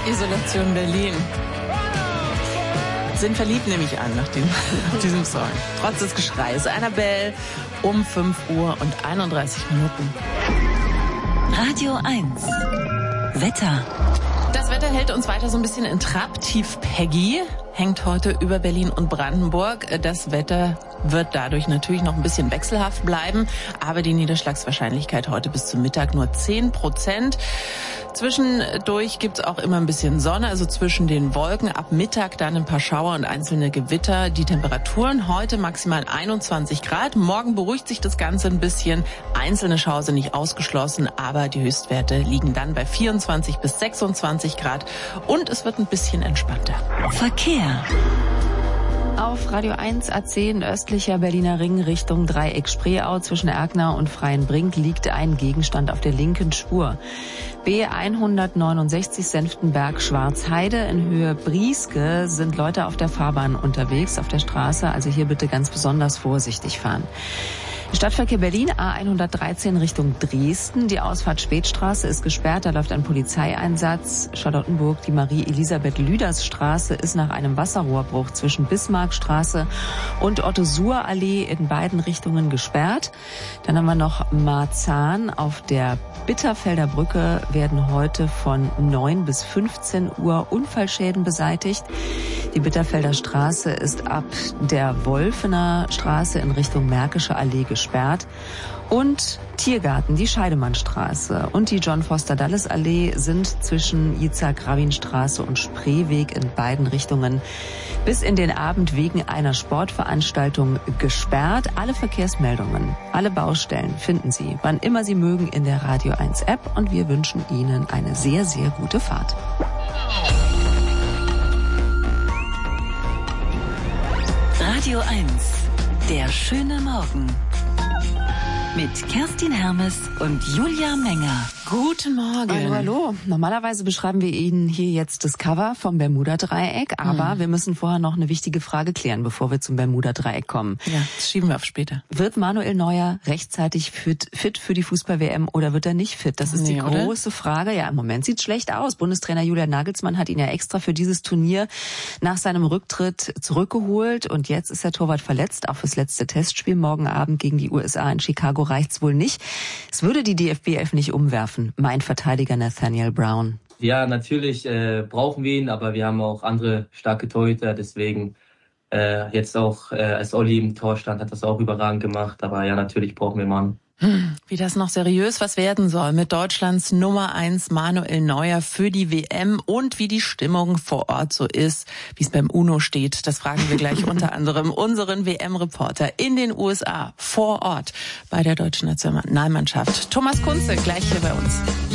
Isolation Berlin. Sind verliebt, nehme ich an, nach diesem Song. Trotz des Geschreis. Annabelle um 5 Uhr und 31 Minuten. Radio 1. Wetter. Das Wetter hält uns weiter so ein bisschen in Trab. Tief Peggy hängt heute über Berlin und Brandenburg. Das Wetter wird dadurch natürlich noch ein bisschen wechselhaft bleiben, aber die Niederschlagswahrscheinlichkeit heute bis zum Mittag nur 10%. Zwischendurch gibt's auch immer ein bisschen Sonne, also zwischen den Wolken. Ab Mittag dann ein paar Schauer und einzelne Gewitter. Die Temperaturen heute maximal 21 Grad. Morgen beruhigt sich das Ganze ein bisschen. Einzelne Schauer sind nicht ausgeschlossen, aber die Höchstwerte liegen dann bei 24 bis 26 Grad und es wird ein bisschen entspannter. Verkehr. Auf Radio 1 A10 östlicher Berliner Ring Richtung Dreieck Spreeau zwischen Erkner und Freienbrink liegt ein Gegenstand auf der linken Spur. B169 Senftenberg-Schwarzheide in Höhe Brieske sind Leute auf der Fahrbahn unterwegs, auf der Straße. Also hier bitte ganz besonders vorsichtig fahren. Stadtverkehr Berlin, A113 Richtung Dresden. Die Ausfahrt Spätstraße ist gesperrt, da läuft ein Polizeieinsatz. Charlottenburg, die Marie-Elisabeth-Lüders-Straße ist nach einem Wasserrohrbruch zwischen Bismarckstraße und Otto-Suhr-Allee in beiden Richtungen gesperrt. Dann haben wir noch Marzahn. Auf der Bitterfelder Brücke werden heute von 9 bis 15 Uhr Unfallschäden beseitigt. Die Bitterfelder Straße ist ab der Wolfener Straße in Richtung Märkische Allee gesperrt. Und Tiergarten, die Scheidemannstraße und die John-Foster-Dulles-Allee sind zwischen Yitzhak-Rabin-Straße und Spreeweg in beiden Richtungen bis in den Abend wegen einer Sportveranstaltung gesperrt. Alle Verkehrsmeldungen, alle Baustellen finden Sie, wann immer Sie mögen, in der Radio 1 App und wir wünschen Ihnen eine sehr, sehr gute Fahrt. Radio 1. Der schöne Morgen. Mit Kerstin Hermes und Julia Menger. Guten Morgen. Hallo, hallo. Normalerweise beschreiben wir Ihnen hier jetzt das Cover vom Bermuda-Dreieck, aber wir müssen vorher noch eine wichtige Frage klären, bevor wir zum Bermuda-Dreieck kommen. Ja, das schieben wir auf später. Wird Manuel Neuer rechtzeitig fit für die Fußball-WM oder wird er nicht fit? Das ist die große Frage. Ja, im Moment sieht's schlecht aus. Bundestrainer Julian Nagelsmann hat ihn ja extra für dieses Turnier nach seinem Rücktritt zurückgeholt und jetzt ist der Torwart verletzt, auch fürs letzte Testspiel morgen Abend gegen die USA in Chicago reicht's wohl nicht. Es würde die DFB 11 nicht umwerfen. Mein Verteidiger Nathaniel Brown. Ja, natürlich brauchen wir ihn, aber wir haben auch andere starke Torhüter, deswegen jetzt auch als Olli im Tor stand, hat das auch überragend gemacht, aber ja, natürlich brauchen wir Mann. Wie das noch seriös was werden soll mit Deutschlands Nummer 1 Manuel Neuer für die WM und wie die Stimmung vor Ort so ist, wie es beim UNO steht, das fragen wir gleich unter anderem unseren WM-Reporter in den USA vor Ort bei der deutschen Nationalmannschaft. Thomas Kunze gleich hier bei uns.